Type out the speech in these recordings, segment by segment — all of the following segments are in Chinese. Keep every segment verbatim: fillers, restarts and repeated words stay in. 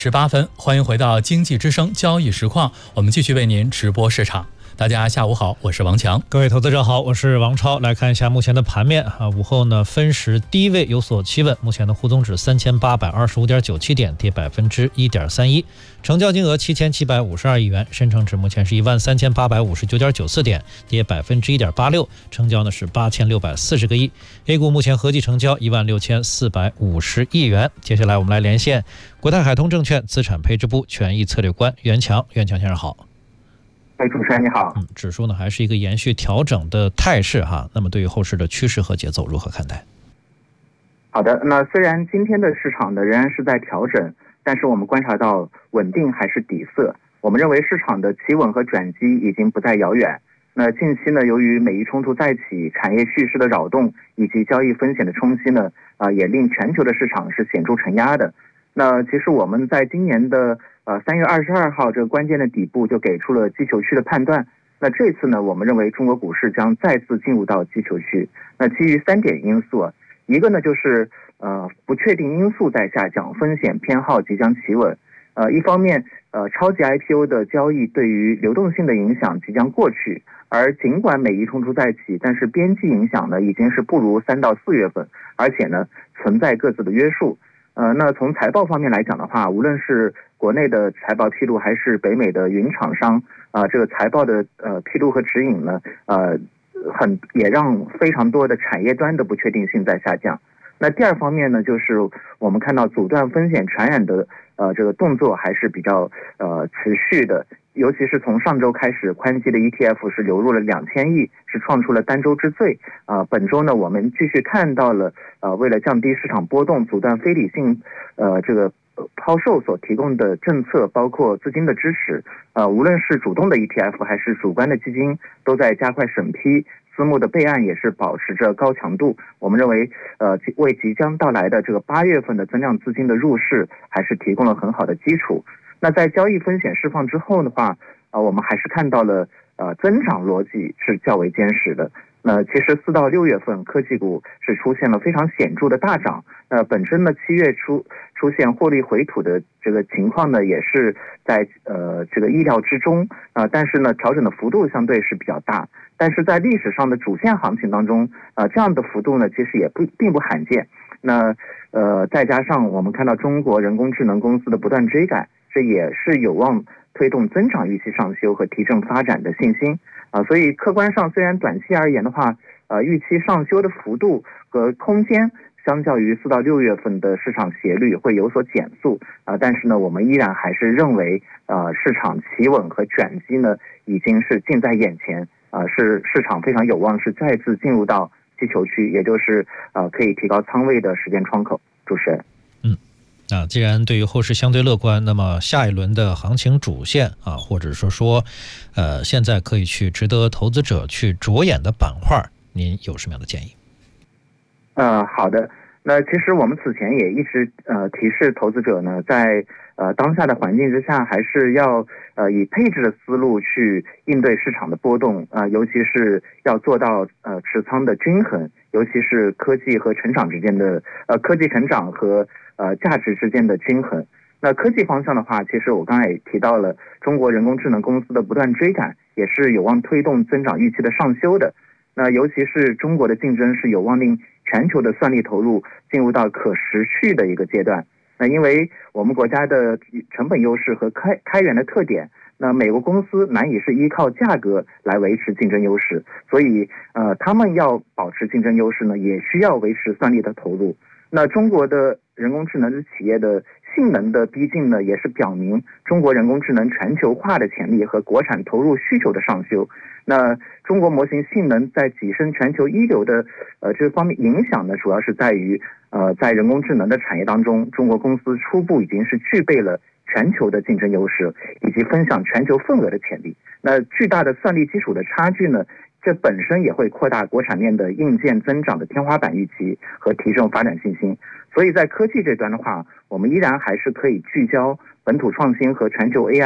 十八分，欢迎回到经济之声交易实况，我们继续为您直播市场。大家下午好，我是王强。 各位投资者好，我是王超。来看一下目前的盘面啊，午后呢分时低位有所企稳，目前的沪综指三千八百二十五点九七点，跌百分之一点三一，成交金额七千七百五十二亿元。深成指目前是一万三千八百五十九点九四点，跌百分之一点八六，成交呢是八千六百四十个亿。A 股目前合计成交一万六千四百五十亿元。接下来我们来连线国泰海通证券资产配置部权益策略官袁强，袁强先生好。 哎，主持人你好。 嗯，指数呢还是一个延续调整的态势哈。那么对于后市的趋势和节奏如何看待？ 好的，那虽然今天的市场呢仍然是在调整，但是我们观察到稳定还是底色。我们认为市场的企稳和转机已经不再遥远。那近期呢，由于美伊冲突再起，产业叙事的扰动以及交易风险的冲击呢，啊、呃，也令全球的市场是显著承压的。那其实我们在今年的呃三月二十二号这个关键的底部就给出了击球区的判断。那这次呢，我们认为中国股市将再次进入到击球区。那基于三点因素，一个呢就是呃不确定因素在下降，风险偏好即将企稳。呃，一方面呃超级 I P O 的交易对于流动性的影响即将过去，而尽管美伊冲突再起，但是边际影响呢已经是不如三到四月份，而且呢存在各自的约束。呃，那从财报方面来讲的话，无论是国内的财报披露，还是北美的云厂商啊、呃，这个财报的呃披露和指引呢，呃，很也让非常多的产业端的不确定性在下降。那第二方面呢，就是我们看到阻断风险传染的呃这个动作还是比较呃持续的。尤其是从上周开始，宽基的 E T F 是流入了两千亿，是创出了单周之最。啊、呃，本周呢，我们继续看到了，呃，为了降低市场波动，阻断非理性，呃，这个抛售所提供的政策，包括资金的支持。呃，无论是主动的 E T F 还是主观的基金，都在加快审批，私募的备案也是保持着高强度。我们认为，呃，为即将到来的这个八月份的增量资金的入市，还是提供了很好的基础。那在交易风险释放之后的话，啊、呃，我们还是看到了呃增长逻辑是较为坚实的。那其实四到六月份科技股是出现了非常显著的大涨。呃，本身呢七月初出现获利回吐的这个情况呢，也是在呃这个意料之中啊、呃。但是呢，调整的幅度相对是比较大。但是在历史上的主线行情当中，啊、呃，这样的幅度呢，其实也不并不罕见。那呃，再加上我们看到中国人工智能公司的不断追赶，这也是有望推动增长预期上修和提振发展的信心啊。所以客观上虽然短期而言的话，呃，预期上修的幅度和空间相较于四到六月份的市场斜率会有所减速啊，但是呢，我们依然还是认为，呃，市场企稳和转机呢已经是近在眼前啊，是市场非常有望是再次进入到击球区，也就是呃可以提高仓位的时间窗口。主持人。 啊，既然对于后市相对乐观，那么下一轮的行情主线啊，或者说说，呃，现在可以去值得投资者去着眼的板块，您有什么样的建议？ 呃，好的。那其实我们此前也一直呃提示投资者呢，在呃当下的环境之下，还是要呃以配置的思路去应对市场的波动啊、呃，尤其是要做到呃持仓的均衡，尤其是科技和成长之间的呃科技成长和呃价值之间的均衡。那科技方向的话，其实我刚才也提到了，中国人工智能公司的不断追赶，也是有望推动增长预期的上修的。那尤其是中国的竞争是有望令全球的算力投入进入到可持续的一个阶段。那因为我们国家的成本优势和开开源的特点，那美国公司难以是依靠价格来维持竞争优势，所以呃，他们要保持竞争优势呢，也需要维持算力的投入。那中国的人工智能的企业的性能的逼近呢，也是表明中国人工智能全球化的潜力和国产投入需求的上修。那中国模型性能在跻身全球一流的呃这方面影响呢，主要是在于呃在人工智能的产业当中，中国公司初步已经是具备了全球的竞争优势，以及分享全球份额的潜力。那巨大的算力基础的差距呢，这本身也会扩大国产面的硬件增长的天花板预期和提升发展信心。所以在科技这端的话，我们依然还是可以聚焦本土创新和全球 A I 资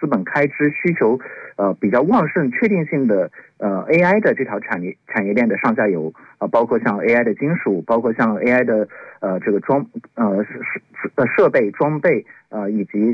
资本开支需求呃比较旺盛、确定性的呃 A I 的这条产业产业链的上下游啊、呃，包括像 A I 的金属，包括像 A I 的呃这个装呃设设备装备呃以及